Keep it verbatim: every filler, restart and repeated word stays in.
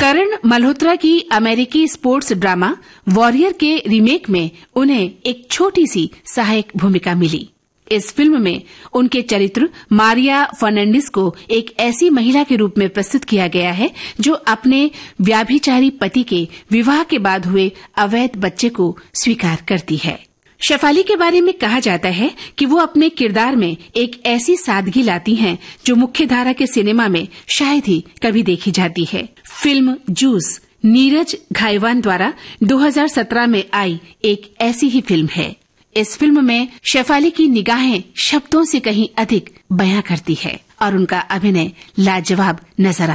करण मल्होत्रा की अमेरिकी sports drama warrior के रीमेक में उन्हें एक छोटी सी सहायक भूमिका मिली। इस फिल्म में उनके चरित्र मारिया फर्नांडिस को एक ऐसी महिला के रूप में प्रस्तुत किया गया है जो अपने व्याभिचारी पति के विवाह के बाद हुए अवैध बच्चे को स्वीकार करती है। शेफाली के बारे में कहा जाता है कि वो अपने किरदार में एक ऐसी सादगी लाती हैं जो मुख्यधारा के सिनेमा में शायद ही कभी देखी जाती है। फिल्म जूस नीरज घाईवान द्वारा दो हज़ार सत्रह में आई एक ऐसी ही फिल्म है। इस फिल्म में शेफाली की निगाहें शब्दों से कहीं अधिक बयां करती है और उनका अभिनय लाजवाब नजर